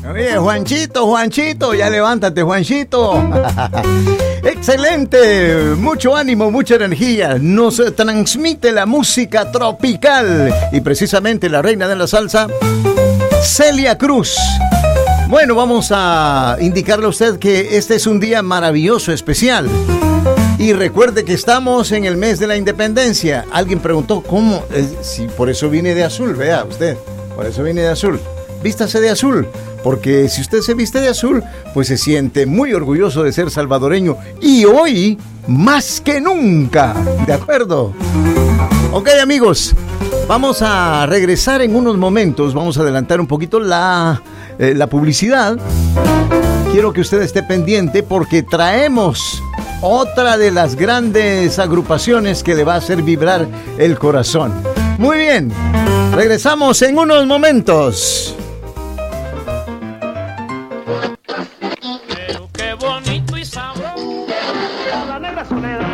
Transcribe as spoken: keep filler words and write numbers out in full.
Oye, Juanchito, Juanchito, ya levántate, Juanchito. Excelente, mucho ánimo, mucha energía. Nos transmite la música tropical y precisamente la reina de la salsa, Celia Cruz. Bueno, vamos a indicarle a usted que este es un día maravilloso, especial. Y recuerde que estamos en el mes de la independencia. Alguien preguntó cómo, eh, si por eso viene de azul, vea usted, por eso viene de azul. Vístase de azul, porque si usted se viste de azul, pues se siente muy orgulloso de ser salvadoreño. Y hoy, más que nunca, ¿de acuerdo? Ok, amigos, vamos a regresar en unos momentos. Vamos a adelantar un poquito la, eh, la publicidad. Quiero que usted esté pendiente porque traemos otra de las grandes agrupaciones que le va a hacer vibrar el corazón. Muy bien, regresamos en unos momentos. Pero qué bonito y sabroso. La negra Soledad.